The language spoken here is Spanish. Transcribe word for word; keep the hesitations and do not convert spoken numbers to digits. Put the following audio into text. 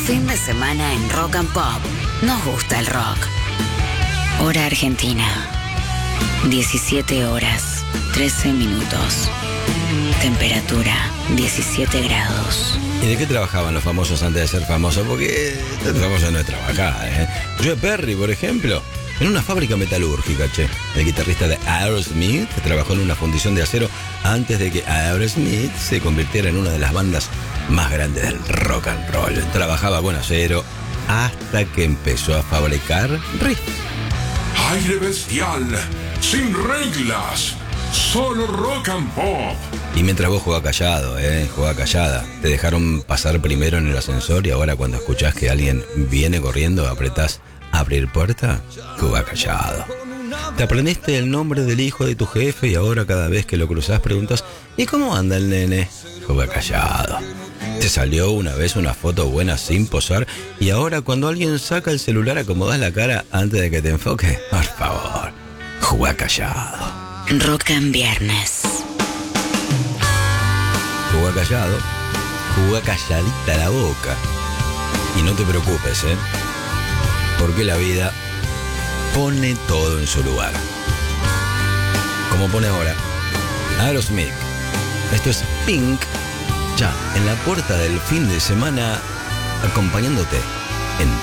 Fin de semana en Rock and Pop. Nos gusta el rock. Hora Argentina. diecisiete horas, trece minutos. Temperatura, diecisiete grados. ¿Y de qué trabajaban los famosos antes de ser famosos? Porque ser famoso no es trabajar, ¿eh? Joe Perry, por ejemplo, en una fábrica metalúrgica, che. El guitarrista de Aerosmith trabajó en una fundición de acero antes de que Aerosmith se convirtiera en una de las bandas más grandes del rock and roll. Trabajaba con acero hasta que empezó a fabricar riffs. Aire bestial, sin reglas, solo rock and pop. Y mientras vos jugás callado, eh, jugás callada, te dejaron pasar primero en el ascensor y ahora cuando escuchás que alguien viene corriendo, apretás abrir puerta, jugás callado. Te aprendiste el nombre del hijo de tu jefe y ahora cada vez que lo cruzás preguntas, ¿y cómo anda el nene? Jugás callado. Te salió una vez una foto buena sin posar y ahora cuando alguien saca el celular acomodás la cara antes de que te enfoque. Por favor, jugá callado. Rock and Viernes. Jugá callado, jugá calladita la boca. Y no te preocupes, ¿eh? Porque la vida pone todo en su lugar. Como pone ahora Aerosmith. Esto es Pink. Ya en la puerta del fin de semana, acompañándote